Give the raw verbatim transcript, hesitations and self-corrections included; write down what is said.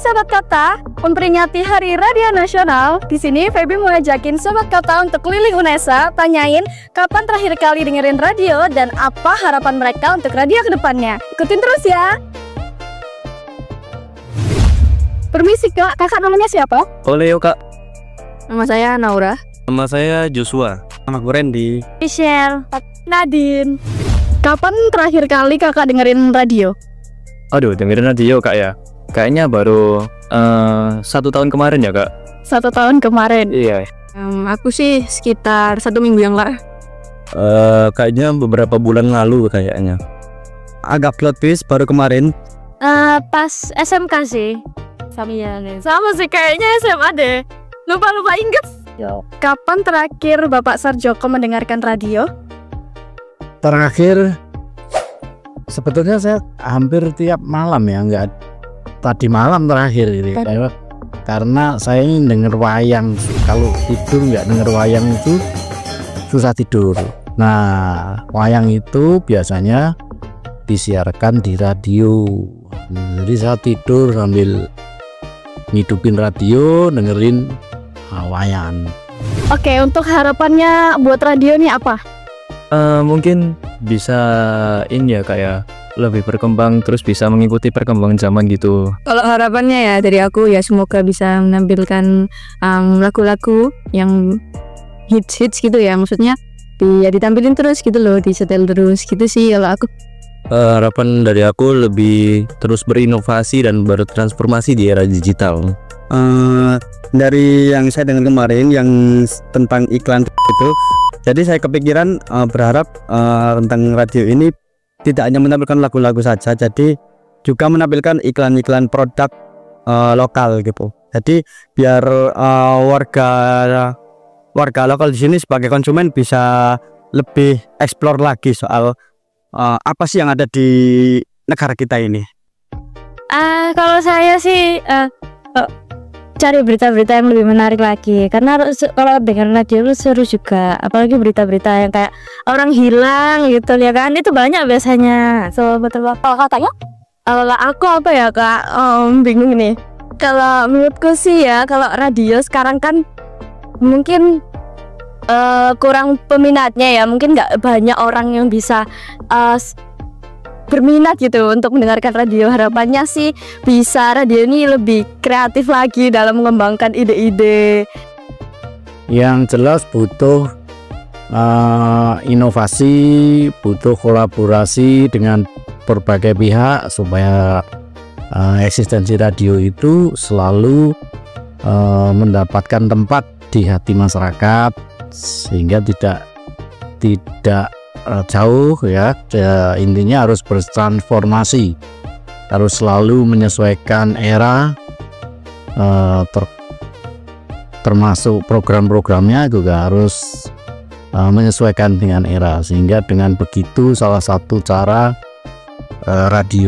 Sobat Kota, memperingati Hari Radio Nasional. Di sini Feby mau ngajakin Sobat Kota untuk keliling UNESA, tanyain kapan terakhir kali dengerin radio dan apa harapan mereka untuk radio ke depannya. Ikutin terus ya. Permisi Kak, kakak namanya siapa? Oleo Kak. Nama saya Naura. Nama saya Joshua. Nama gue Randy. Michelle. Nadine. Kapan terakhir kali kakak dengerin radio? Aduh, dengerin radio Kak ya. Kayaknya baru uh, satu tahun kemarin ya Kak. Satu tahun kemarin. Iya. Um, aku sih sekitar satu minggu yang lalu. Uh, kayaknya beberapa bulan lalu kayaknya. Agak plot twist baru kemarin. Uh, pas S M K sih. Sama ya nih. Sama sih kayaknya S M A deh. Lupa-lupa inget. Yo. Kapan terakhir Bapak Sarjoko mendengarkan radio? Terakhir sebetulnya saya hampir tiap malam ya, enggak tadi malam terakhir ini. Saya, karena saya ini denger wayang, kalau tidur nggak denger wayang itu susah tidur. Nah, wayang itu biasanya disiarkan di radio. Jadi saya tidur sambil ngidupin radio, dengerin uh, wayang. Oke, untuk harapannya buat radio nih apa? Uh, mungkin bisa ini ya Kak ya, lebih berkembang terus bisa mengikuti perkembangan zaman gitu. Kalau harapannya ya dari aku ya semoga bisa menampilkan um, lagu-lagu yang hits-hits gitu ya, maksudnya di, ya ditampilin terus gitu loh, disetel terus gitu sih kalau aku. Uh, harapan dari aku lebih terus berinovasi dan bertransformasi di era digital. Uh, dari yang saya dengar kemarin yang tentang iklan itu, jadi saya kepikiran uh, berharap uh, tentang radio ini tidak hanya menampilkan lagu-lagu saja, jadi juga menampilkan iklan-iklan produk uh, lokal gitu. Jadi biar uh, warga warga lokal di sini sebagai konsumen bisa lebih eksplor lagi soal uh, apa sih yang ada di negara kita ini. Uh, kalau saya sih uh, uh, cari berita-berita yang lebih menarik lagi, karena kalau dengar radio itu seru juga, apalagi berita-berita yang kayak orang hilang gitu ya kan, itu banyak biasanya. So betul. Kalau katanya kalau aku apa ya Kak, um, bingung nih. Kalau menurutku sih ya, kalau radio sekarang kan mungkin uh, kurang peminatnya ya, mungkin nggak banyak orang yang bisa uh, berminat gitu untuk mendengarkan radio. Harapannya sih bisa radio ini lebih kreatif lagi dalam mengembangkan ide-ide. Yang jelas butuh uh, inovasi, butuh kolaborasi dengan berbagai pihak supaya uh, eksistensi radio itu selalu uh, mendapatkan tempat di hati masyarakat, sehingga tidak tidak jauh ya. Intinya harus bertransformasi, harus selalu menyesuaikan era, eh, ter, termasuk program-programnya juga harus eh, menyesuaikan dengan era, sehingga dengan begitu salah satu cara eh, radio